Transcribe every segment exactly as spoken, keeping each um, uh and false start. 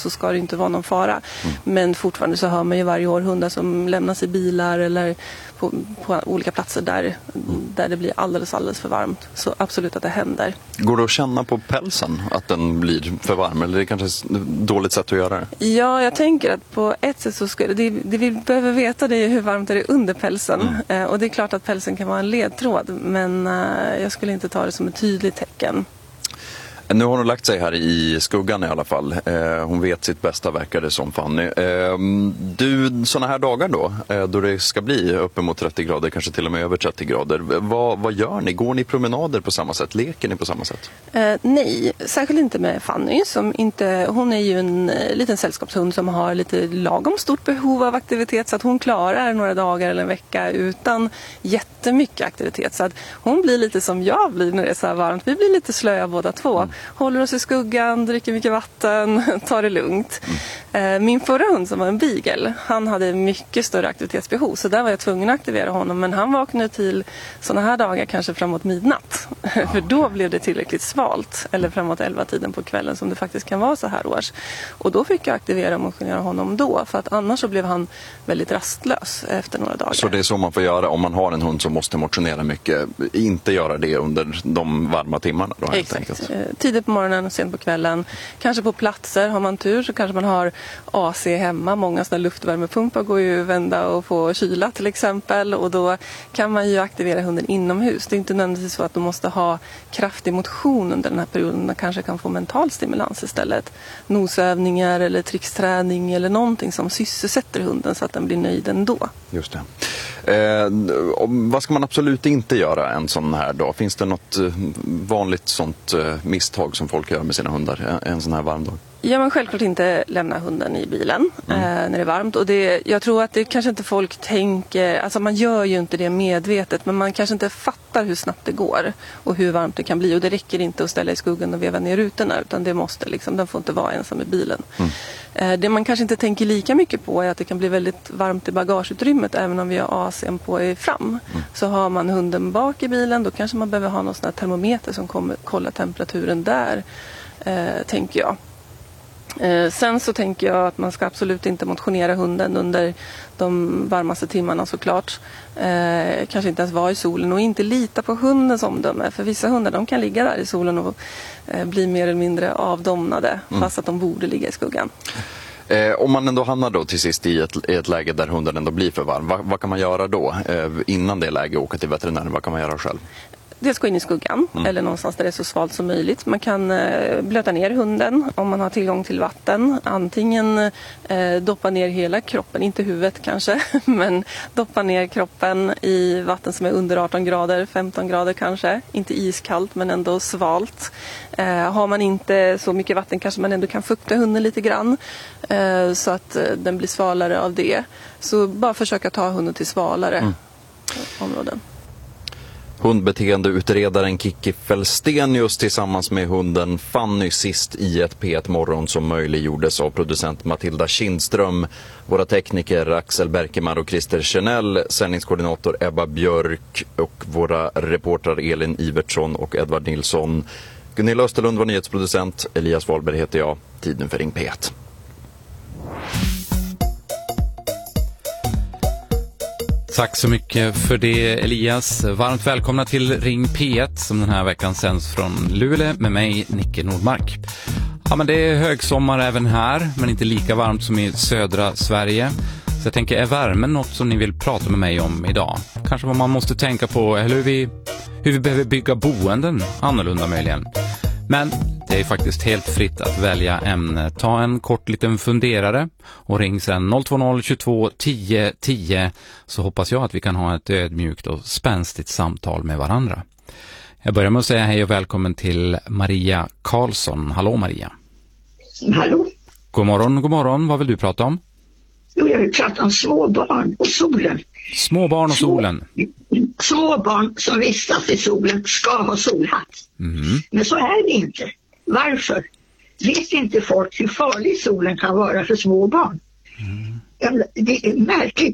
så ska det inte vara någon fara. Mm. Men fortfarande så hör man ju varje år hundar som lämnas i bilar eller på, på olika platser där, mm. där det blir alldeles, alldeles för varmt. Så absolut att det händer. Går det att känna på pälsen att den blir för varm? Eller är det kanske ett dåligt sätt att göra det? Ja, jag tänker att på ett sätt så ska det, det vi behöver veta det är hur varmt är det under pälsen. Mm. Eh, och det är klart att pälsen kan vara en ledtråd, men eh, jag skulle inte ta det som ett tydligt tecken. Nu har hon lagt sig här i skuggan i alla fall. Eh, hon vet sitt bästa, verkar det som, Fanny. Eh, du, såna här dagar då, eh, då det ska bli uppemot trettio grader, kanske till och med över trettio grader. Vad, vad gör ni? Går ni promenader på samma sätt? Leker ni på samma sätt? Eh, nej, särskilt inte med Fanny. Som inte, hon är ju en eh, liten sällskapshund som har lite lagom stort behov av aktivitet, så att hon klarar några dagar eller en vecka utan jättemycket aktivitet. Så att hon blir lite som jag blir när det är så här varmt. Vi blir lite slöa båda två. Mm. Håller oss i skuggan, dricker mycket vatten, tar det lugnt. Mm. Min förra hund som var en beagle, han hade mycket större aktivitetsbehov, så där var jag tvungen att aktivera honom. Men han vaknade till såna här dagar kanske framåt midnatt. Ja. För då blev det tillräckligt svalt, eller framåt elva tiden på kvällen som det faktiskt kan vara så här års. Och då fick jag aktivera och motionera honom då, för att annars så blev han väldigt rastlös efter några dagar. Så det är så man får göra om man har en hund som måste motionera mycket, inte göra det under de varma timmarna då, helt Exakt. enkelt. Tidigt på morgonen och sent på kvällen. Kanske på platser, har man tur så kanske man har A C hemma. Många sådana luftvärmepumpar går ju att vända och få kyla till exempel. Och då kan man ju aktivera hunden inomhus. Det är inte nödvändigtvis så att de måste ha kraftig motion under den här perioden. Man kanske kan få mental stimulans istället. Nosövningar eller tricksträning eller någonting som sysselsätter hunden så att den blir nöjd ändå. Just det. Eh, vad ska man absolut inte göra en sån här dag? Finns det något vanligt sånt eh, misstag som folk gör med sina hundar en sån här varm dag? Ja, men självklart inte lämna hunden i bilen mm. eh, när det är varmt. Och det, jag tror att det kanske inte folk tänker, alltså man gör ju inte det medvetet, men man kanske inte fattar hur snabbt det går och hur varmt det kan bli. Och det räcker inte att ställa i skuggan och veva ner rutorna, utan det måste liksom, den får inte vara ensam i bilen. Mm. Eh, det man kanske inte tänker lika mycket på är att det kan bli väldigt varmt i bagageutrymmet även om vi har A C:n på i fram. Mm. Så har man hunden bak i bilen, då kanske man behöver ha någon sån här termometer som kommer kolla temperaturen där, eh, tänker jag. Eh, sen så tänker jag att man ska absolut inte motionera hunden under de varmaste timmarna såklart. Eh, kanske inte ens vara i solen och inte lita på hundens omdöme. För vissa hundar de kan ligga där i solen och eh, bli mer eller mindre avdomnade mm. fast att de borde ligga i skuggan. Eh, om man ändå hamnar då till sist i ett, i ett läge där hunden ändå blir för varm, vad, vad kan man göra då? Eh, innan det läge åka till veterinären, vad kan man göra själv? Dels gå in i skuggan mm. eller någonstans där det är så svalt som möjligt. Man kan eh, blöta ner hunden om man har tillgång till vatten. Antingen eh, doppa ner hela kroppen, inte huvudet kanske, men doppa ner kroppen i vatten som är under arton grader, femton grader kanske. Inte iskallt men ändå svalt. Eh, har man inte så mycket vatten kanske man ändå kan fukta hunden lite grann eh, så att eh, den blir svalare av det. Så bara försöka ta hunden till svalare mm. områden. Hundbeteendeutredaren Kiki Fällstenius tillsammans med hunden Fanny sist i ett P ett morgon som möjliggjordes av producent Matilda Kindström, våra tekniker Axel Berkemar och Christer Kjernell, sändningskoordinator Ebba Björk och våra reportrar Elin Ivertsson och Edvard Nilsson. Gunilla Österlund var nyhetsproducent, Elias Wahlberg heter jag. Tiden för Ring P ett. Tack så mycket för det, Elias. Varmt välkomna till Ring P ett som den här veckan sänds från Luleå med mig, Nicke Nordmark. Ja, men det är högsommar även här, men inte lika varmt som i södra Sverige. Så jag tänker, är värmen något som ni vill prata med mig om idag? Kanske vad man måste tänka på, eller hur vi, hur vi behöver bygga boenden annorlunda möjligen. Men det är faktiskt helt fritt att välja ämne. Ta en kort liten funderare och ring sen noll två noll tjugotvå tio tio så hoppas jag att vi kan ha ett ödmjukt och spänstigt samtal med varandra. Jag börjar med att säga hej och välkommen till Maria Karlsson. Hallå Maria. Hallå. God morgon, god morgon. Vad vill du prata om? Jo, jag vill prata om små barn och solen. Små barn och solen. Små barn som vistas i solen ska ha solhatt. Mm. Men så är det inte. Varför? Vet inte folk hur farlig solen kan vara för små barn? Mm. Det är märkligt.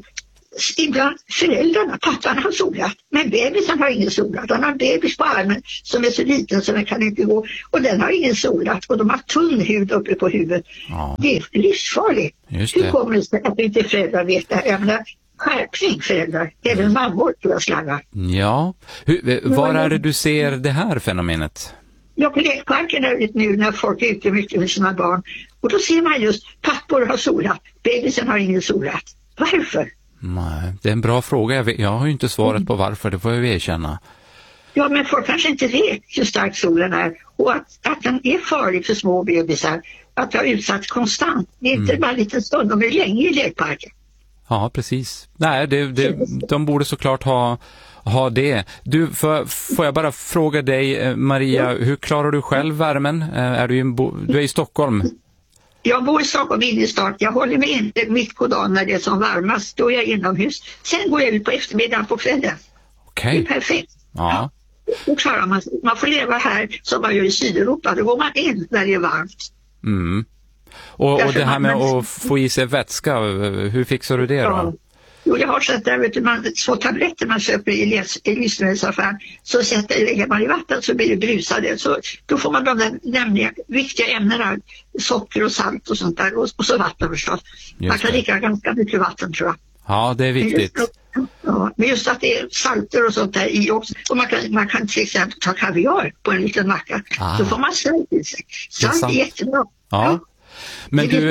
ibland föräldrarna, pappan har solat, men bebisen har ingen solat. Han har en bebis på armen som är så liten så den kan inte gå, och den har ingen solat, och de har tunn hud uppe på huvudet. Ja. Det är livsfarligt. Hur kommer det sig att inte föräldrar vet det här? Jag menar, skärpning föräldrar, även mm. mammor tror jag slarvar. Ja, Hur, var är det du ser det här fenomenet? Ja, på lekparken är det nu när folk är ute mycket med sina barn, och då ser man just pappor har solat, bebisen har ingen solat. Varför? Nej, det är en bra fråga. Jag, vet, jag har ju inte svaret på varför, det får jag erkänna. Ja, men folk kanske inte vet hur stark solen är, och att, att den är farlig för små bebisar, att ha utsatts konstant. Det är inte mm. bara en liten stund, de är länge i lekparken. Ja, precis. Nej, det, det, de borde såklart ha, ha det. Du, för, får jag bara fråga dig, Maria, ja. hur klarar du själv värmen? Är du, i, du är i Stockholm? Jag bor i Stockholm innerstad. Jag håller mig inte mitt på dagen när det är som varmast. Då är jag inomhus. Sen går jag ut på eftermiddagen på kvällen. Okej. Det är perfekt. Ja. Då klarar man, man får leva här som man gör i Sydeuropa. Då går man in när det är varmt. Mm. Och, och det här med att få i sig vätska, hur fixar du det då? Ja. Jo, jag har sett där, vet du, man, två tabletter man köper i, les, i livsmedelsaffären, så sätter, lägger man i vatten så blir det brusade. Så då får man de där nämligen viktiga ämnena, socker och salt och sånt där, och, och så vatten förstås. Just man kan dricka ganska mycket vatten, tror jag. Ja, det är viktigt. Men just, ja, men just att det är salter och sånt där i också. Och man kan, man kan till exempel ta kaviar på en liten macka. Ah. Då får man salt i sig. Salt är, är jättebra. Ja. ja. Men du,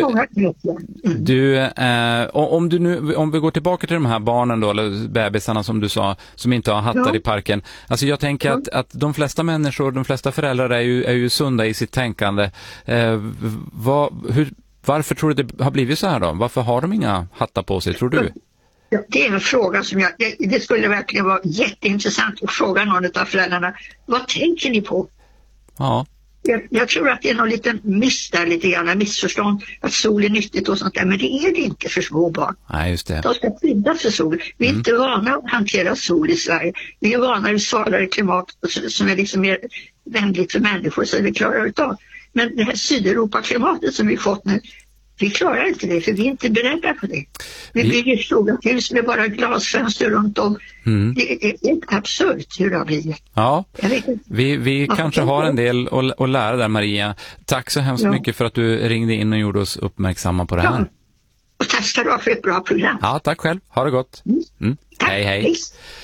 du eh, om du nu om vi går tillbaka till de här barnen då, eller bebisarna som du sa, som inte har hattar ja. i parken. Alltså jag tänker ja. att, att de flesta människor, de flesta föräldrar är ju, är ju sunda i sitt tänkande. Eh, vad, hur, varför tror du det har blivit så här då? Varför har de inga hattar på sig, tror du? Ja, det är en fråga som jag, det, det skulle verkligen vara jätteintressant att fråga någon av föräldrarna. Vad tänker ni på? Ja. Jag, jag tror att det är någon liten miss där, lite grann missförstånd, att sol är nyttigt och sånt där, men det är det inte för små barn. Nej, just det. De ska skyddas för sol. Vi är mm. inte vana att hantera sol i Sverige. Vi är vana vid svalare klimat som är liksom mer vänligt för människor, så vi klarar utav. Men det här Sydeuropa-klimatet som vi fått nu, vi klarar inte det, för vi är inte beredda på det. Vi, vi... bygger stora hus med bara glasfönster runt om. Mm. Det är, det är absurt hur det har blivit. Ja, vi, vi ja, kanske har en del att, att lära där, Maria. Tack så hemskt ja. mycket för att du ringde in och gjorde oss uppmärksamma på det här. Ja. Och tack ska du ha för ett bra program. Ja, tack själv. Ha det gott. Mm. Mm. Hej, hej. hej.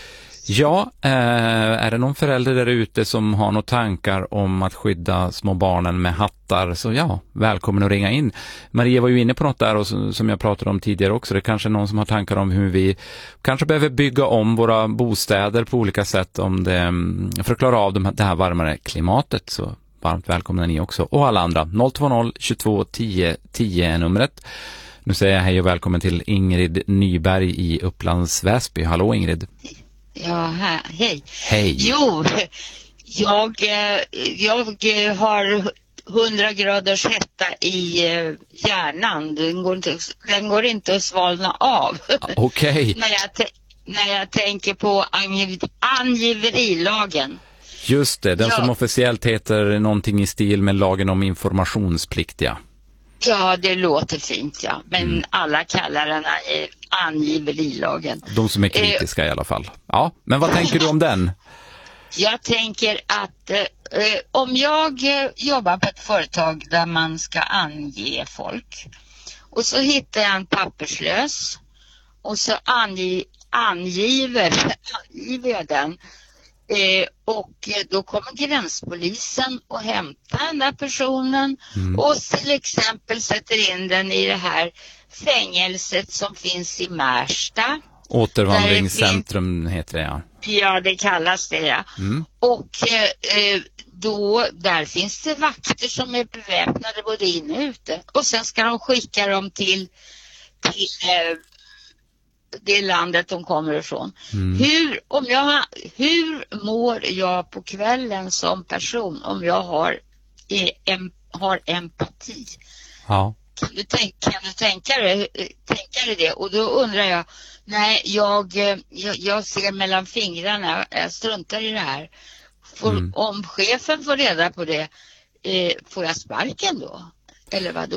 Ja, eh, är det någon förälder där ute som har några tankar om att skydda små barnen med hattar, så ja, välkommen att ringa in. Maria var ju inne på något där, och som jag pratade om tidigare också. Det är kanske någon som har tankar om hur vi kanske behöver bygga om våra bostäder på olika sätt om det, för att klara av de här, det här varmare klimatet. Så varmt välkomna ni också. Och alla andra. noll två noll tjugotvå tio tio är numret. Nu säger jag hej och välkommen till Ingrid Nyberg i Upplands Väsby. Hallå Ingrid. Ja, hej. Hej. Jo, jag, jag har hundra graders hetta i hjärnan. Den går inte, den går inte att svalna av. Okej. Okay. när, jag när jag tänker på angiv, angiverilagen. Just det, den ja. som officiellt heter någonting i stil med lagen om informationsplikt, ja. Ja, det låter fint, ja. Men mm. alla kallar den angiverilagen. De som är kritiska eh, i alla fall. Ja, men vad tänker du om den? Jag tänker att eh, om jag eh, jobbar på ett företag där man ska ange folk, och så hittar jag en papperslös och så angi, angiver, angiver jag den. Eh, och då kommer gränspolisen och hämtar den där personen mm. och till exempel sätter in den i det här fängelset som finns i Märsta. Återvandringscentrum heter det, ja. Ja, det kallas det, ja. Mm. Och eh, då, där finns det vakter som är beväpnade både in och ute. Och sen ska de skicka dem till, till eh, det landet de kommer ifrån. Mm. Hur, om jag, hur mår jag på kvällen som person om jag har, em, har empati? Ja. Kan du, tänk, kan du tänka, dig, tänka dig det? Och då undrar jag, nej, jag, jag, jag ser mellan fingrarna, jag struntar i det här. Får, mm. Om chefen får reda på det, eh, får jag sparken då? Eller vad då?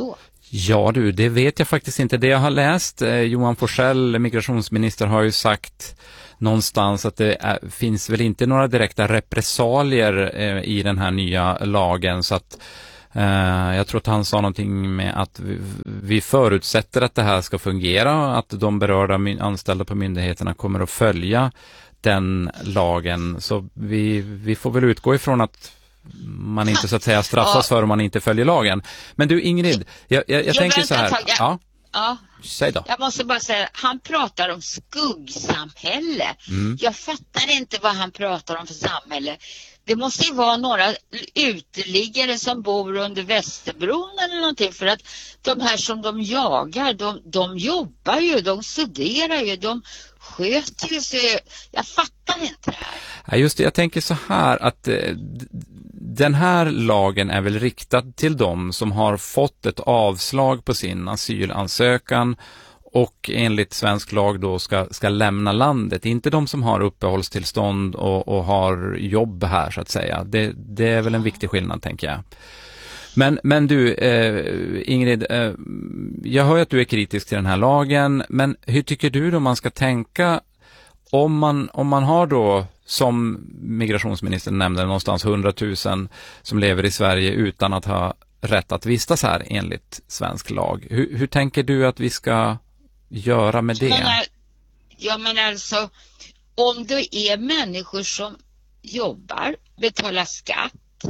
Ja du, det vet jag faktiskt inte. Det jag har läst, eh, Johan Forssell, migrationsminister, har ju sagt någonstans att det är, finns väl inte några direkta repressalier eh, i den här nya lagen, så att eh, jag tror att han sa någonting med att vi, vi förutsätter att det här ska fungera, att de berörda my- anställda på myndigheterna kommer att följa den lagen, så vi, vi får väl utgå ifrån att man inte så att säga straffas för om man inte följer lagen. Men du Ingrid, jag, jag, jag, jag tänker så här. Jag, ja. ja. Säg då. Jag måste bara säga, han pratar om skuggsamhälle. Mm. Jag fattar inte vad han pratar om för samhälle. Det måste ju vara några uteliggare som bor under Västerbron eller någonting, för att de här som de jagar, de, de jobbar ju, de studerar ju, de sköter ju sig. Jag fattar inte det här. Ja, just det, jag tänker så här att eh, den här lagen är väl riktad till dem som har fått ett avslag på sin asylansökan och enligt svensk lag då ska, ska lämna landet. Inte de som har uppehållstillstånd och, och har jobb här så att säga. Det, det är väl en viktig skillnad, tänker jag. Men, men du, eh, Ingrid, eh, jag hör att du är kritisk till den här lagen, men hur tycker du då man ska tänka om man, om man har då, som migrationsministern nämnde, någonstans hundratusen som lever i Sverige utan att ha rätt att vistas här enligt svensk lag. Hur, hur tänker du att vi ska göra med det? Men, ja, men alltså, om det är människor som jobbar, betalar skatt,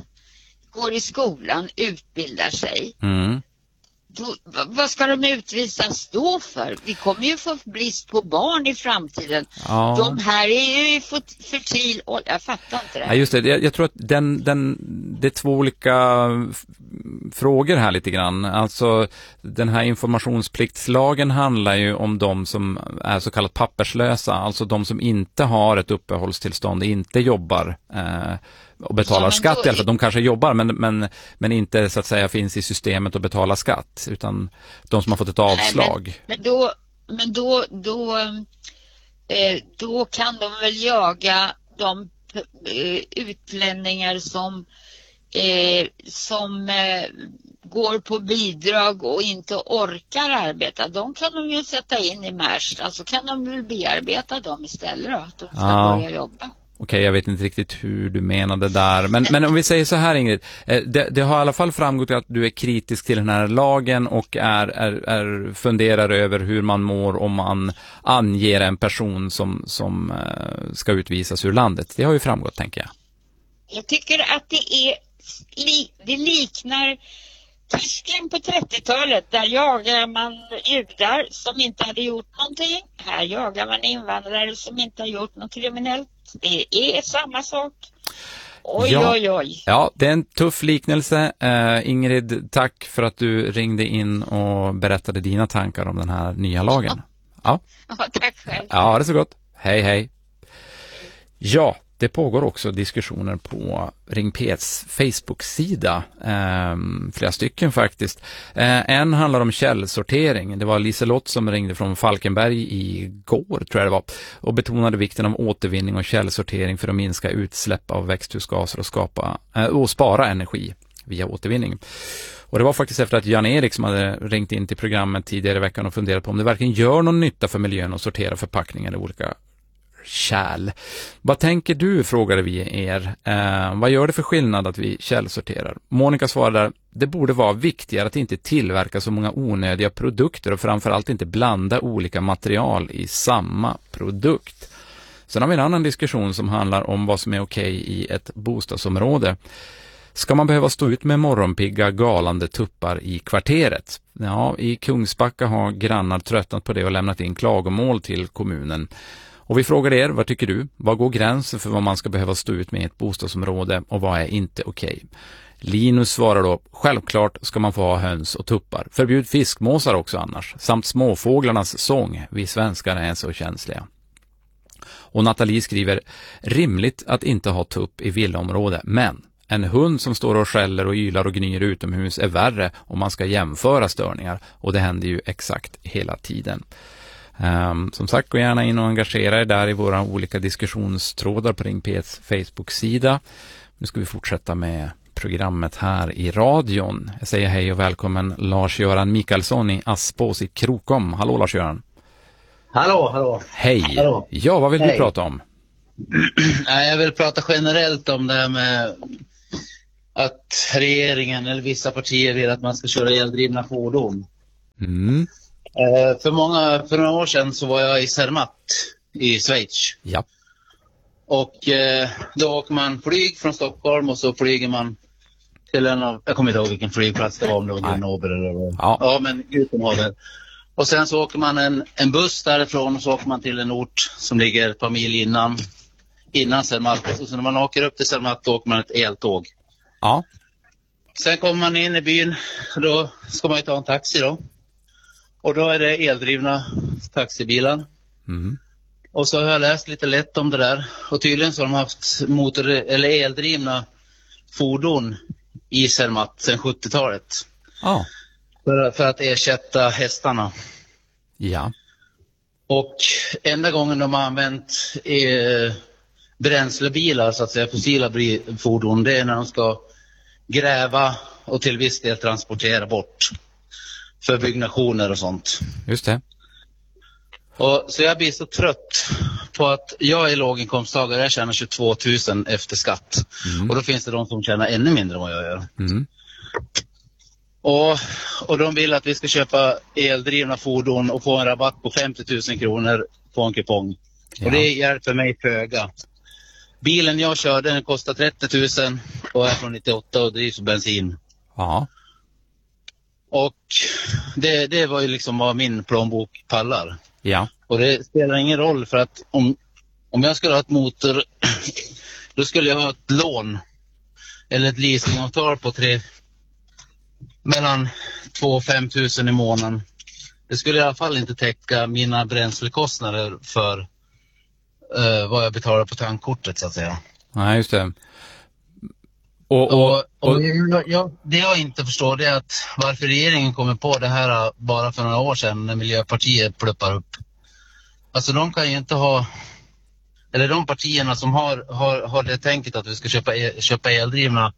går i skolan, utbildar sig, mm. då, vad ska de utvisas då för? Vi kommer ju få brist på barn i framtiden. Ja. De här är ju fertil, jag fattar inte det. Ja, just det, jag, jag tror att den, den, det är två olika frågor här lite grann. Alltså den här informationspliktslagen handlar ju om de som är så kallat papperslösa, alltså de som inte har ett uppehållstillstånd, inte jobbar eh, och betalar ja, skatt då, i alla fall. De kanske jobbar men, men, men inte så att säga finns i systemet och betalar skatt, utan de som har fått ett avslag. Nej, men, men då, men då, då, eh, då kan de väl jaga de eh, utlänningar som, eh, som eh, går på bidrag och inte orkar arbeta. De kan de ju sätta in i Märst. Alltså kan de väl bearbeta dem istället då, att de ska ja. börja jobba. Okej, jag vet inte riktigt hur du menade där. Men, men om vi säger så här, Ingrid. Det, det har i alla fall framgått att du är kritisk till den här lagen och är, är, är funderar över hur man mår om man anger en person som, som uh, ska utvisas ur landet. Det har ju framgått, tänker jag. Jag tycker att det är det liknar Tyskland på trettiotalet. Där jagar man judar som inte hade gjort någonting. Här jagar man invandrare som inte har gjort något kriminellt. Det är samma sak. Oj, ja. oj, oj. Ja, det är en tuff liknelse. Uh, Ingrid, tack för att du ringde in och berättade dina tankar om den här nya lagen. Ja, ja tack själv. Ja, det är så gott. Hej, hej. Ja, det pågår också diskussioner på Ring P etts Facebook-sida. Eh, flera stycken faktiskt. Eh, en handlar om källsortering. Det var Liselott som ringde från Falkenberg igår, tror jag det var, och betonade vikten av återvinning och källsortering för att minska utsläpp av växthusgaser och, skapa, eh, och spara energi via återvinning. Och det var faktiskt efter att Jan-Erik som hade ringt in till programmet tidigare i veckan och funderat på om det verkligen gör någon nytta för miljön att sortera förpackningar i olika kärl. Vad tänker du, frågade vi er. Eh, vad gör det för skillnad att vi källsorterar? Monica svarade, det borde vara viktigare att inte tillverka så många onödiga produkter och framförallt inte blanda olika material i samma produkt. Sen har vi en annan diskussion som handlar om vad som är okej i ett bostadsområde. Ska man behöva stå ut med morgonpigga galande tuppar i kvarteret? Ja, i Kungsbacka har grannar tröttnat på det och lämnat in klagomål till kommunen. Och vi frågar er, vad tycker du? Vad går gränsen för vad man ska behöva stå ut med i ett bostadsområde och vad är inte okej? Linus svarar då, självklart ska man få ha höns och tuppar. Förbjud fiskmåsar också annars. Samt småfåglarnas sång. Vi svenskar är så känsliga. Och Nathalie skriver, rimligt att inte ha tupp i villaområde, men en hund som står och skäller och ylar och gnyr utomhus är värre om man ska jämföra störningar. Och det händer ju exakt hela tiden. Um, som sagt, gå gärna in och engagera er där i våra olika diskussionstrådar på Ring P etts Facebook-sida. Nu ska vi fortsätta med programmet här i radion. Jag säger hej och välkommen Lars-Göran Mikaelsson i Aspås i Krokom. Hallå Lars-Göran. Hallå, hallå. Hej. Hallå. Ja, vad vill Hej. du prata om? Nej, jag vill prata generellt om det här med att regeringen eller vissa partier vill att man ska köra eldrivna fordon. Mm. Eh, för många, för några år sedan så var jag i Zermatt i Schweiz. Ja. Och eh, då åker man flyg från Stockholm och så flyger man till en av, jag kommer inte ihåg vilken flygplats det var, om det var Grenoble eller vad. Ja. Ja, men utomhavet. Och sen så åker man en, en buss därifrån och så åker man till en ort som ligger ett par mil innan, innan Zermatt. Och så när man åker upp till Zermatt då åker man ett eltåg. Ja. Sen kommer man in i byn och då ska man ju ta en taxi då. Och då är det eldrivna taxibilar. Mm. Och så har jag läst lite lätt om det där. Och tydligen så har de haft motor- eller eldrivna fordon i Zermatt sedan sjuttiotalet. Ja. För, för att ersätta hästarna. Ja. Och enda gången de har använt eh, bränslebilar, så att säga fossila bri- fordon, det är när de ska gräva och till viss del transportera bort för byggnationer och sånt. Just det. Och så jag blir så trött på att jag är låginkomsttagare, jag tjänar tjugotvå tusen efter skatt. Mm. Och då finns det de som tjänar ännu mindre än vad jag gör. Mm. Och, och de vill att vi ska köpa eldrivna fordon och få en rabatt på femtio tusen kronor på en kupong. Ja. Och det hjälper mig föga. Bilen jag körde den kostar trettio tusen och är från nittioåtta och drivs på bensin. Ja. Och det, det var ju liksom vad min plånbok pallar. Ja. Och det spelar ingen roll, för att om, om jag skulle ha ett motor då skulle jag ha ett lån eller ett leasingavtal på tre mellan två och fem tusen i månaden. Det skulle i alla fall inte täcka mina bränslekostnader för uh, vad jag betalar på tankkortet, så att säga. Nej, just det. Och, och, Och, och jag, jag, det jag inte förstår, det är att varför regeringen kommer på det här bara för några år sedan när Miljöpartiet pluppar upp. Alltså de kan ju inte ha, eller de partierna som har, har, har det tänket att vi ska köpa, el, köpa eldrivna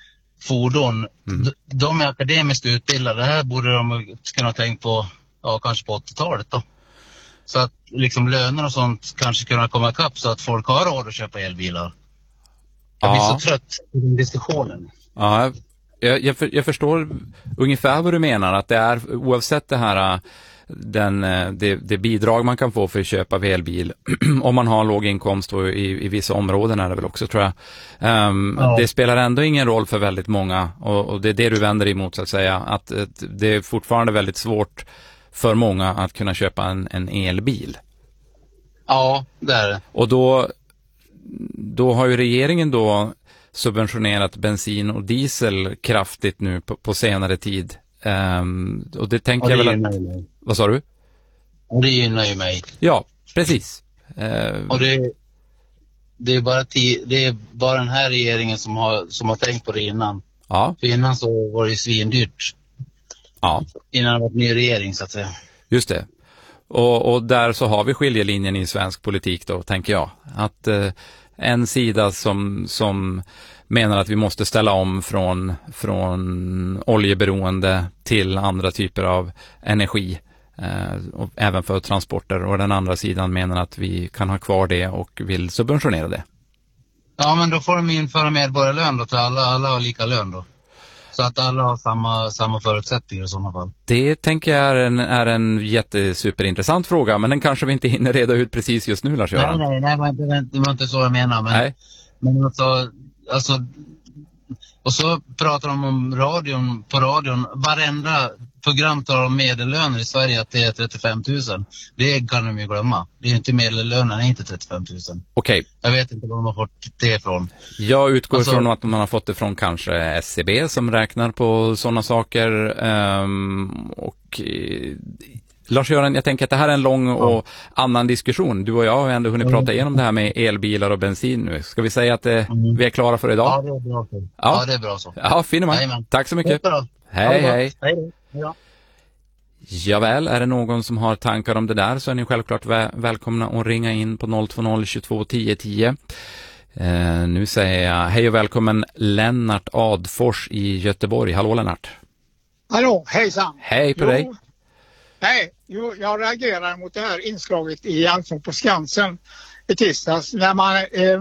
fordon, Mm. d- de är akademiskt utbildade. Det här borde de kunna ha tänkt på, ja, kanske på åttiotalet då. Så att liksom löner och sånt kanske kunna komma ikapp så att folk har råd att köpa elbilar. Jag blir Ja. så trött i den diskussionen. Ja, jag, jag, för, jag förstår ungefär vad du menar, att det är oavsett det här den, det, det bidrag man kan få för att köpa elbil om man har låg inkomst och i, i vissa områden är det väl också, tror jag. Um, Ja. Det spelar ändå ingen roll för väldigt många, och, och det är det du vänder emot, så att säga, att, att det är fortfarande väldigt svårt för många att kunna köpa en, en elbil. Ja, det är det. Och då, då har ju regeringen då subventionerat bensin och diesel kraftigt nu på, på senare tid. Um, och det tänker Och det jag väl gynnar att... ju mig. Vad sa du? Och det gynnar ju mig. Ja, precis. Uh, Och det, det, är bara ti, det är bara den här regeringen som har, som har tänkt på det innan. ja, För innan så var det ju svindyrt. ja, Innan det var en ny regering, så att säga. just det. Och, och där så har vi skiljelinjen i svensk politik då, tänker jag. Att uh, en sida som, som menar att vi måste ställa om från, från oljeberoende till andra typer av energi, eh, och även för transporter, och den andra sidan menar att vi kan ha kvar det och vill subventionera det. Ja, men då får de införa medborgarlön då, till alla, alla har lika lön då. Så att alla har samma, samma förutsättningar i sådana fall. Det tänker jag är en, är en jättesuperintressant fråga, men den kanske vi inte hinner reda ut precis just nu, Lars-Göran. Nej, nej, nej, det var inte, det var inte så jag menar. Men, Nej. men alltså, alltså, och så pratar de om radion, på radion, varenda program tar om medellöner i Sverige att det är trettiofem tusen. Det kan de ju glömma. Det är inte medellönen, är inte trettiofem tusen. Okej, Jag vet inte var de har fått det ifrån. jag utgår Alltså- från att man har fått det från kanske S C B som räknar på sådana saker. Um, och eh, Lars-Göran, jag tänker att det här är en lång och annan diskussion. Du och jag har ändå hunnit prata igenom det här med elbilar och bensin nu. Ska vi säga att eh, vi är klara för Ja, idag? det är bra så. Ja. Ja, det är bra så. Ja, fin man. Jajamän. Tack så mycket. Bra. Hej, Ja, hej. Hej då. Ja. Javäl, är det någon som har tankar om det där så är ni självklart vä- välkomna att ringa in på noll två noll tjugotvå tio tio. Eh, nu säger jag hej och välkommen Lennart Adfors i Göteborg. Hallå Lennart. Hallå, hejsan. Hej på jo, dig. Hej, jo, jag reagerar mot det här inslaget i Allsång på Skansen i tisdags när man eh,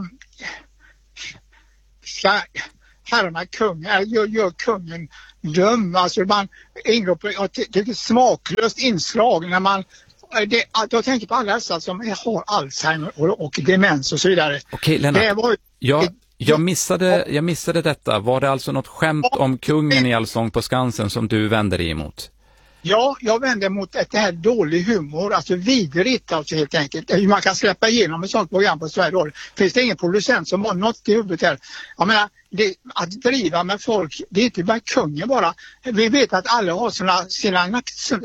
ska härma kungen, eller gör, gör kungen döm. Alltså man ingår på ett smaklöst inslag när man det, jag tänker på alla dessa som har Alzheimer och, och demens och så vidare. Okej Lennart, det var, jag, jag, missade, jag missade detta. Var det alltså något skämt om kungen i Allsång på Skansen som du vänder dig emot? Ja, jag vänder mot att det här dålig humor, alltså vidrigt alltså helt enkelt. Hur man kan släppa igenom ett sånt program på Sverige då. Finns det ingen producent som har något i huvudet här? Jag menar, det, att driva med folk, det är inte bara kungen bara. Vi vet att alla har sina, sina,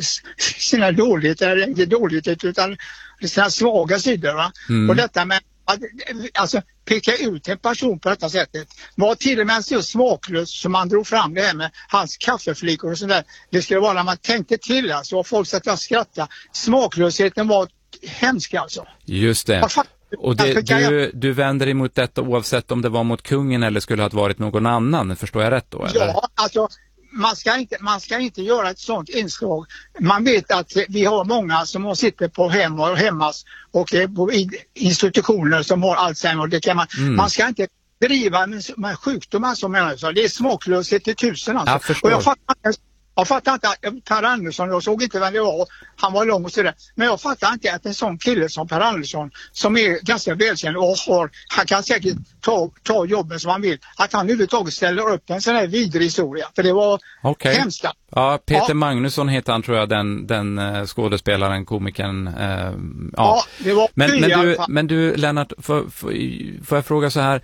sina dåligheter, inte dåligheter utan sina svaga sidor va. Mm. Och detta med att alltså, peka ut en person på detta sättet var till och med så smaklöst som man drog fram det här med hans kaffeflikor och sådär. Det skulle vara när man tänkte till alltså, och folk satt och skrattade. Smaklösheten var hemsk alltså. Just det. Och det, du, du vänder emot detta oavsett om det var mot kungen eller skulle ha varit någon annan, förstår jag rätt då? Eller? Ja, alltså man ska, inte, man ska inte göra ett sånt inslag. Man vet att vi har många som sitter på hem och hemmas och på institutioner som har Alzheimer. Det kan man, mm. man ska inte driva med, med sjukdomar som människor. Det är smaklöshet till tusen alltså. Jag förstår. Och jag fattar, jag fattar inte att Per Andersson, jag såg inte vem det var, han var lång och sådär. Men jag fattar inte att en sån kille som Per Andersson som är ganska välkänd och har, han kan säkert ta, ta jobben som han vill, att han överhuvudtaget ställer upp en sån här vidrig historia. För det var okay. hemskt. Ja, Peter ja. Magnusson heter han tror jag, den, den uh, skådespelaren, komikern. Uh, ja. ja, det var men, men, du, men du Lennart, får, får, får jag fråga så här,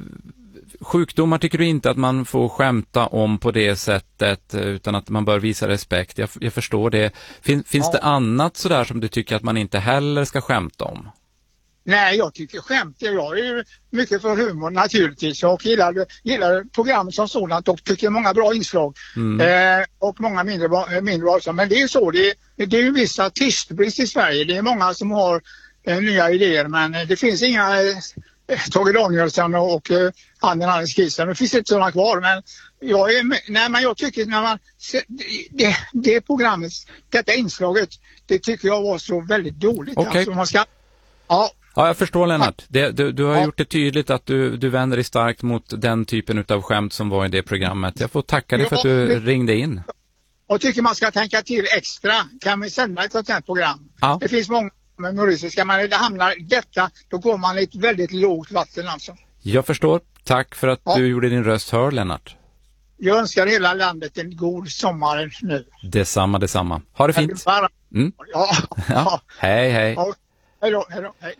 sjukdomar tycker du inte att man får skämta om på det sättet utan att man bör visa respekt? Jag, jag förstår det. Fin, finns ja. det annat sådär som du tycker att man inte heller ska skämta om? Nej, jag tycker skämt. Jag är ju mycket för humor naturligtvis. Jag gillar, gillar programmet som sådant och tycker många bra inslag. Mm. Eh, och många mindre, mindre också. Men det är ju så, det är, det är ju viss artistbrist i Sverige. Det är många som har eh, nya idéer men det finns inga eh, Tage Danielsson och, och eh, Anden Anders Kissen. Det finns inte sådana kvar men jag, är, nej, men jag tycker när man det, det programmet, detta inslaget, det tycker jag var så väldigt dåligt. Okay. Alltså, man ska, ja. Ja, jag förstår Lennart. Det, du, du har ja. gjort det tydligt att du, du vänder dig starkt mot den typen av skämt som var i det programmet. Jag får tacka dig ja, för att du det, ringde in. Och tycker man ska tänka till extra. Kan vi sända ett sånt här program? Ja. Det finns många humorister. Ska man hamna i detta, då går man i ett väldigt lågt vatten alltså. Jag förstår. Tack för att ja. du gjorde din röst hör, Lennart. Jag önskar hela landet en god sommar nu. Detsamma, detsamma. Ha det fint. Mm. Ja. ja. Hej, hej. Ja. Hej då, hej då, hej.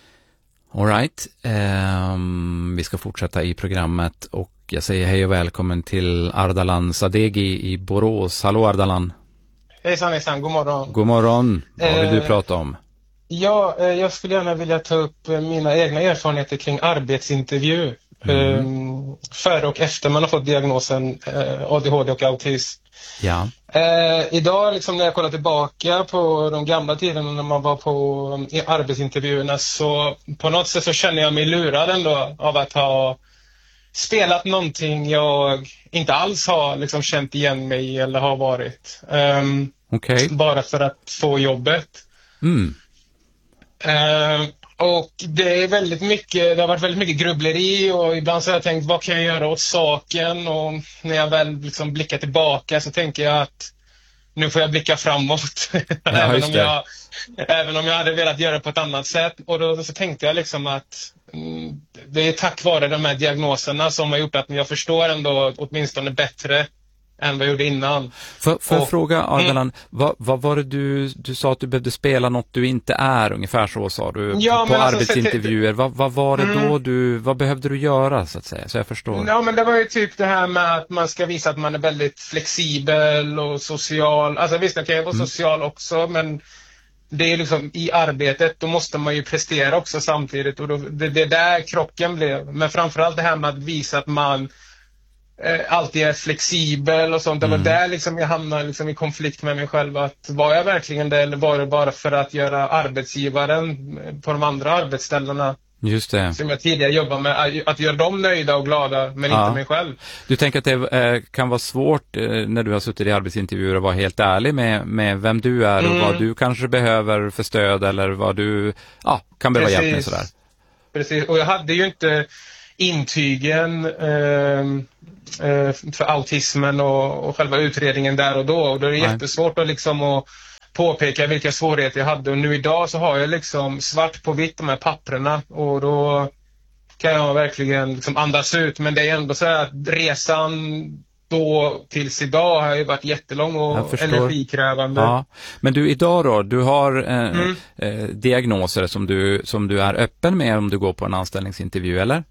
All right. Um, vi ska fortsätta i programmet och jag säger hej och välkommen till Ardalan Sadeghi i Borås. Hallå Ardalan. Hejsan, hejsan. God morgon. God morgon. Vad vill eh, du prata om? Ja, eh, jag skulle gärna vilja ta upp eh, mina egna erfarenheter kring arbetsintervju. Mm. Eh, före och efter man har fått diagnosen eh, A D H D och autism. Ja. Eh, idag liksom när jag kollar tillbaka på de gamla tiderna när man var på i arbetsintervjuerna så på något sätt så känner jag mig lurad ändå av att ha spelat någonting jag inte alls har liksom känt igen mig eller har varit. Um, okay. Bara för att få jobbet. Mm. Uh, och det är väldigt mycket, det har varit väldigt mycket grubbleri och ibland så har jag tänkt vad kan jag göra åt saken och när jag väl liksom blickar tillbaka så tänker jag att nu får jag blicka framåt. Ja, även, om jag, även om jag hade velat göra det på ett annat sätt. Och då så tänkte jag liksom att mm, det är tack vare de här diagnoserna som har gjort att jag förstår ändå åtminstone bättre än vad jag gjorde innan. Får jag fråga, Ardalan, mm. vad, vad var det du, du sa att du behövde spela något du inte är, ungefär så sa du, ja, på, på alltså, arbetsintervjuer. Så, vad, vad var det mm. då du, vad behövde du göra så att säga, så jag förstår? Ja, men det var ju typ det här med att man ska visa att man är väldigt flexibel och social. Alltså visst, jag kan ju vara mm. social också, men det är liksom i arbetet, då måste man ju prestera också samtidigt och då, det, det där krocken blev. Men framförallt det här med att visa att man eh, alltid är flexibel och sånt. Det var mm. där liksom jag hamnade liksom i konflikt med mig själv. Att var jag verkligen det eller var det bara för att göra arbetsgivaren på de andra arbetsställena Just det. Som jag tidigare jobbade med, att göra dem nöjda och glada, men Ja. inte mig själv. Du tänker att det eh, kan vara svårt eh, när du har suttit i arbetsintervjuer att vara helt ärlig med, med vem du är och Mm. vad du kanske behöver för stöd eller vad du ja, kan behöva hjälp med sådär. Precis, och jag hade ju inte intygen eh, eh, för autismen och, och själva utredningen där och då. Och då är det Nej. jättesvårt att, liksom, att påpeka vilka svårigheter jag hade. Och nu idag så har jag liksom svart på vitt de här papperna och då kan jag verkligen liksom andas ut. Men det är ändå så här att resan då tills idag har ju varit jättelång Jag och förstår. energikrävande. Ja. Men du, idag då, du har eh, Mm. eh, diagnoser som du, som du är öppen med om du går på en anställningsintervju, eller?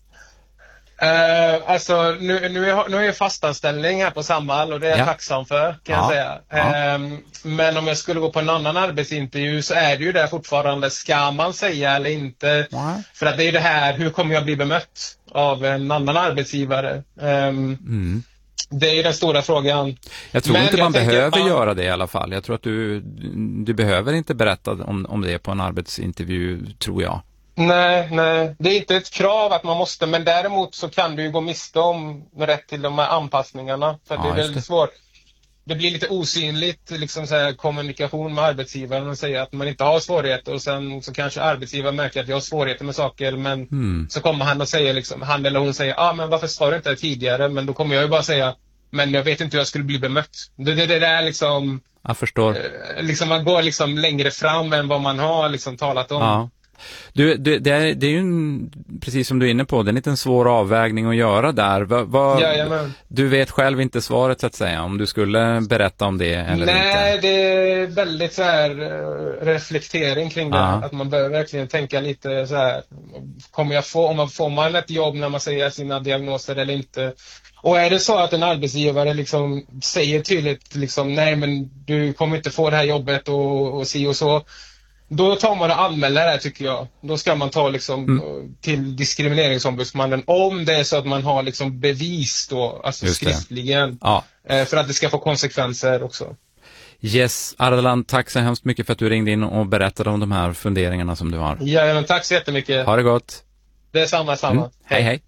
Uh, alltså nu, nu, är jag, nu är jag fastanställning här på Samhall och det är jag Ja. tacksam för, kan Ja. jag säga. Ja. Um, men om jag skulle gå på en annan arbetsintervju så är det ju där fortfarande, ska man säga eller inte? Nej. För att det är ju det här, hur kommer jag bli bemött av en annan arbetsgivare? Um, Mm. det är ju den stora frågan. Jag tror Men inte jag man tänker, behöver ja. göra det i alla fall. Jag tror att du, du behöver inte berätta om, om det på en arbetsintervju, tror jag. Nej, nej, det är inte ett krav att man måste, men däremot så kan du ju gå miste om rätt till de här anpassningarna. För att Ja, det är just väldigt det. svårt. Det blir lite osynligt liksom så här, kommunikation med arbetsgivaren och säga att man inte har svårigheter och sen så kanske arbetsgivaren märker att jag har svårigheter med saker, men Mm. så kommer han och säger liksom, han eller hon säger, ja ah, men varför sa du inte det tidigare? Men då kommer jag ju bara säga, men jag vet inte hur jag skulle bli bemött. Det, det, det där liksom, Jag förstår. eh, liksom man går liksom längre fram än vad man har liksom talat om. Ja. Du, du, det, är, det är ju en, precis som du är inne på, det är en liten svår avvägning att göra där. Va, va, Jajamän. du vet själv inte svaret så att säga, om du skulle berätta om det eller Nej, inte. det är väldigt så här eh, reflektering kring det. Ja. Att man behöver verkligen tänka lite så här, kommer jag få, om man får man ett jobb när man säger sina diagnoser eller inte? Och är det så att en arbetsgivare liksom säger tydligt liksom, nej men du kommer inte få det här jobbet och, och si och så. Då tar man och anmäler det här, tycker jag. Då ska man ta liksom Mm. till diskrimineringsombudsmannen om det är så att man har liksom bevis då, alltså Just det. skriftligen. Ja. Eh, För att det ska få konsekvenser också. Yes, Ardalan, tack så hemskt mycket för att du ringde in och berättade om de här funderingarna som du har. Ja, men tack så jättemycket. Ha det gott. Det är samma, samma. Mm. Hej, hej.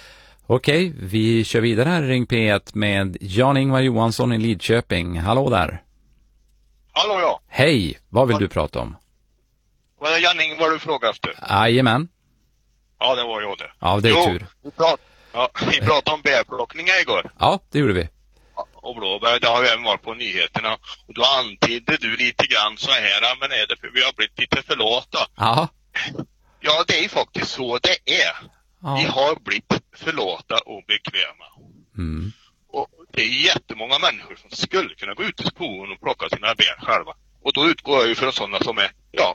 Okej, vi kör vidare här i Ring P ett med Jan-Ingvar Johansson i Lidköping. Hallå där. Hallå ja, Hej, vad vill du prata om? var det Janning vad du frågade efter? Jajamän. Ja, det var jag det. Ja, det är jo, tur. Vi prat, ja, vi pratade om bärplockningar igår. Ja, det gjorde vi. Och blåbär, det har ju även varit på nyheterna. Och då antydde du lite grann så här, men är det för vi har blivit lite för lata? Ja. Ja, det är ju faktiskt så det är. Ja. Vi har blivit för lata och bekväma. Mm. Och det är jättemånga människor som skulle kunna gå ut i skogen och plocka sina bär själva. Och då utgår jag ju från sådana som är, ja,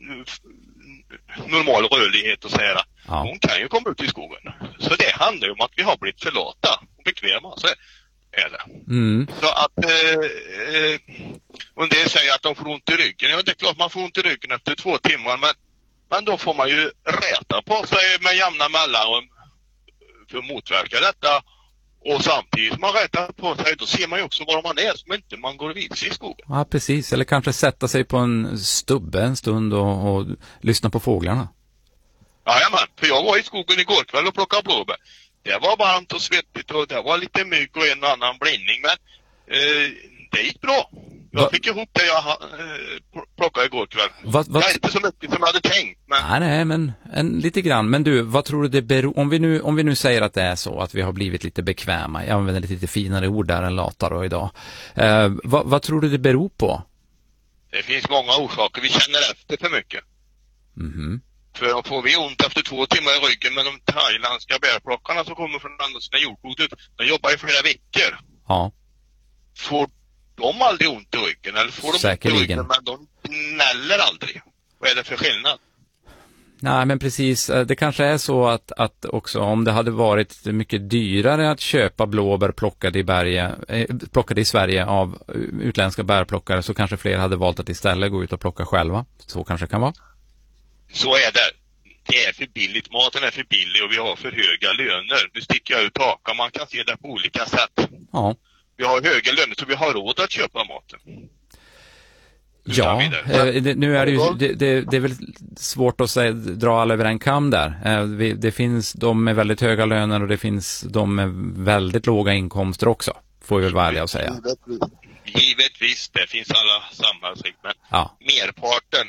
normal rörlighet och så här. Ja. Hon kan ju komma ut i skogen. Så det handlar ju om att vi har blivit för lata och bekväma. Så är det. Mm. Så att eh, eh, och en del säger att de får ont i ryggen. Ja, det är klart man får ont i ryggen efter två timmar. Men, men då får man ju räta på sig med jämna mellanrum för att motverka detta. Och samtidigt som man rätar på sig, då ser man ju också var man är, så inte man går vilse i skogen. Ja, precis. Eller kanske sätta sig på en stubbe en stund och, och lyssna på fåglarna. Jajamän, för jag var i skogen igår kväll och plockade blåbär. Det var varmt och svettigt och det var lite mygg och en och annan blindning, men eh, det gick bra. Jag Va? fick ihop det jag eh, plockade igår kväll. Vad, vad... Jag är inte så mycket som jag hade tänkt, men... Nej, nej, men en, lite grann. Men du, vad tror du det beror... Om vi, nu, om vi nu säger att det är så, att vi har blivit lite bekväma. Jag använder lite finare ord där än lata då idag. Eh, vad, vad tror du det beror på? Det finns många orsaker. Vi känner efter för mycket. Mhm. För får vi ont efter två timmar i ryggen med de thailändska bärplockarna som kommer från andra sidan jordklotet, de jobbar i flera veckor. Ja. Får de aldrig ont i ryggen? Eller får de Säkerligen. ont i ryggen, men de gnäller aldrig? Vad är det för skillnad? Nej, men precis. Det kanske är så att, att också om det hade varit mycket dyrare att köpa blåbär plockade i, berge, eh, plockade i Sverige av utländska bärplockare, så kanske fler hade valt att istället gå ut och plocka själva. Så kanske det kan vara. Så är det. Det är för billigt. Maten är för billig och vi har för höga löner. Nu sticker jag ut hakan. Man kan se det på olika sätt. Ja. Vi har höga löner så vi har råd att köpa maten. Ja, eh, det, nu är det ju det, det, det är väl svårt att säga, dra alla över en kam där. Eh, vi, det finns de med väldigt höga löner och det finns de med väldigt låga inkomster också, får vi väl vara ärliga att säga. Givetvis, det finns alla samhällsskikt, men ja. merparten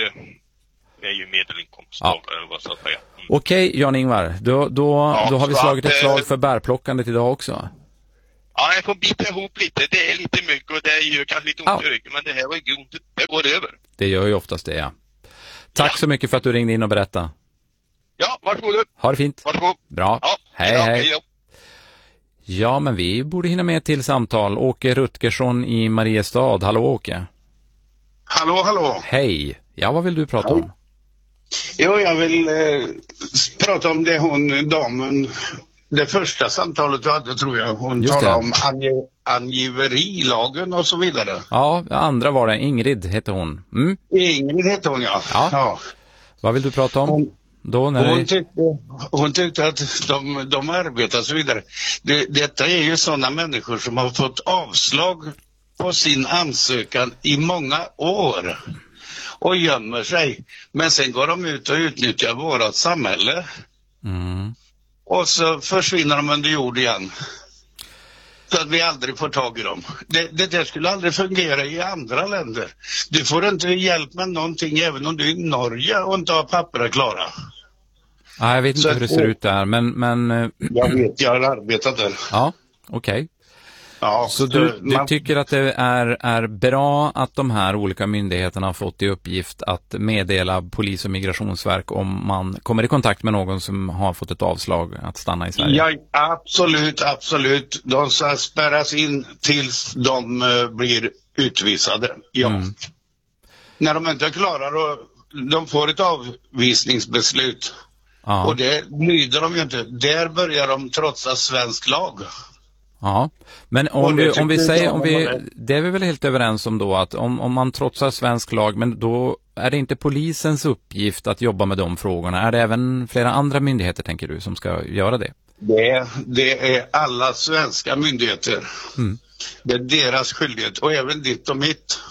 eh, är ju medelinkomsttagare, ja. Vad så att säga. Mm. Okej, Jan-Ingvar, då, då, ja, då har vi slagit att, ett slag för bärplockandet idag också. Ja, jag får bita ihop lite. Det är lite mycket och det är ju kanske lite ont ja. i ryggen, men det här var ju ont. Det går över. Det gör ju oftast det, ja. Tack ja. så mycket för att du ringde in och berättade. Ja, varsågod. Ha det fint. Varsågod. Bra. Ja, hej, ja, hej. hej ja. ja, men vi borde hinna med till samtal. Åke Rutgersson i Mariestad. Hallå, Åke. Hallå, hallå. Hej. Ja, vad vill du prata om? Jo, jag vill eh, prata om det hon, damen... Det första samtalet du hade, tror jag, hon Just talade det. om ange, angiverilagen och så vidare. Ja, andra var det. Ingrid hette hon. Mm. Ingrid hette hon, ja. ja. ja. Vad vill du prata om? Hon, Då när hon, det... tyckte, hon tyckte att de, de arbetar och så vidare. Det, detta är ju sådana människor som har fått avslag på sin ansökan i många år och gömmer sig. Men sen går de ut och utnyttjar vårat samhälle. Mm. Och så försvinner de under jord igen. Så att vi aldrig får tag i dem. Det, det där skulle aldrig fungera i andra länder. Du får inte hjälp med någonting även om du är i Norge och inte har papper klara. Ja, jag vet inte så hur det ser ut där, men... men... Jag vet, jag har arbetat där. Ja, okej. Okay. Ja, så du, du man... tycker att det är, är bra att de här olika myndigheterna har fått i uppgift att meddela polis- och migrationsverk om man kommer i kontakt med någon som har fått ett avslag att stanna i Sverige? Ja, absolut, absolut. De ska spärras in tills de uh, blir utvisade. Ja. Mm. När de inte klarar och de får ett avvisningsbeslut. Ja. Och det lyder de ju inte. Där börjar de trotsa svensk lag. Ja, men om vi, om vi säger, om vi, det är vi väl helt överens om då att om, om man trotsar svensk lag, men då är det inte polisens uppgift att jobba med de frågorna. Är det även flera andra myndigheter, tänker du, som ska göra det? Det, det är alla svenska myndigheter. Mm. Det är deras skyldighet och även ditt och mitt.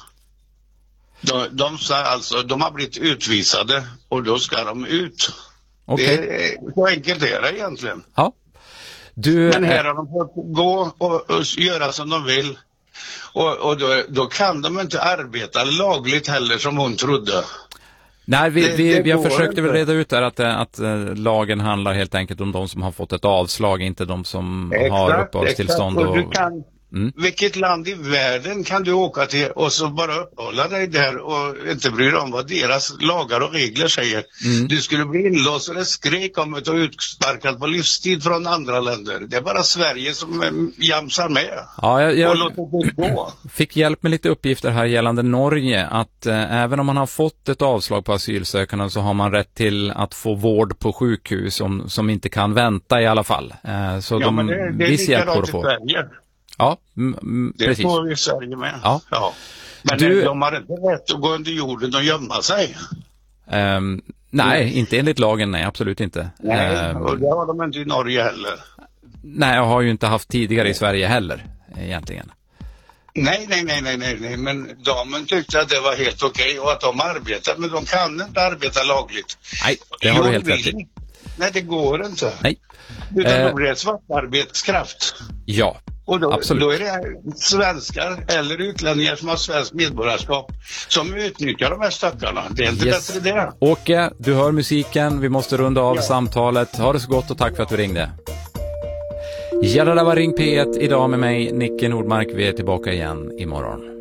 De, de, alltså, de har blivit utvisade och då ska de ut. Okay. Det är, så enkelt är det egentligen. Ja. Du, men här har de fått gå och, och göra som de vill. Och, och då, då kan de inte arbeta lagligt heller som hon trodde. Nej, vi, det, vi, det vi har försökt väl reda ut där att, att, att lagen handlar helt enkelt om de som har fått ett avslag, inte de som exakt, har uppehållstillstånd. Och, och du kan, mm. Vilket land i världen kan du åka till och så bara uppehålla dig där och inte bry dig om vad deras lagar och regler säger. Mm. Du skulle bli inlåst och det skrek om att du utsparkad på livstid från andra länder. Det är bara Sverige som jamsar med. Ja, jag, jag och låter det gå. Fick hjälp med lite uppgifter här gällande Norge att eh, även om man har fått ett avslag på asylsökande så har man rätt till att få vård på sjukhus som, som inte kan vänta i alla fall. Eh, så ja, de, men det, det är viss hjälp får få. Sverige. Ja, m- m- det precis. Det får vi i Sverige med. Ja. Ja. Men du... de har inte rätt att gå under jorden och gömma sig. Um, nej, mm. inte enligt lagen, nej, absolut inte. Nej, um, och det har de inte i Norge heller. Nej, jag har ju inte haft tidigare i Sverige heller, egentligen. Nej, nej, nej, nej, nej, nej. Men damen tyckte att det var helt okej och att de arbetar, men de kan inte arbeta lagligt. Nej, det har jag du helt vill. rätt i. Nej, det går inte. Nej. Utan eh, då blir det svartarbetskraft. Ja, och då, absolut. Då är det svenskar eller utlänningar som har svensk medborgarskap som utnyttjar de här stackarna. Det är inte yes. bättre det. Åke, du hör musiken. Vi måste runda av ja. samtalet. Ha det så gott och tack för att du ringde. Ja, det där var Ring P ett idag med mig, Nicke Nordmark. Vi är tillbaka igen imorgon.